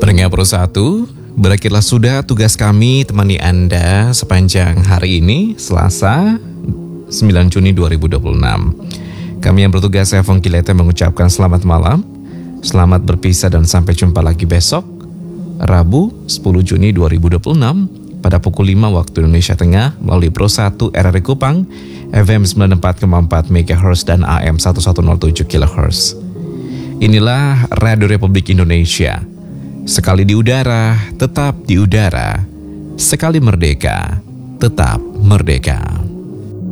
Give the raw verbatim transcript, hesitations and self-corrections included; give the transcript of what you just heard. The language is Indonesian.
Pendengar Pro satu, berakhirlah sudah tugas kami temani Anda sepanjang hari ini, Selasa sembilan Juni dua ribu dua puluh enam. Kami yang bertugas, saya Fong Kilete, mengucapkan selamat malam, selamat berpisah dan sampai jumpa lagi besok, Rabu sepuluh Juni dua ribu dua puluh enam, pada pukul lima waktu Indonesia Tengah, melalui Pro satu R R I Kupang, F M sembilan puluh empat koma empat megahertz dan A M seribu seratus tujuh kilohertz. Inilah Radio Republik Indonesia. Sekali di udara, tetap di udara. Sekali merdeka, tetap merdeka.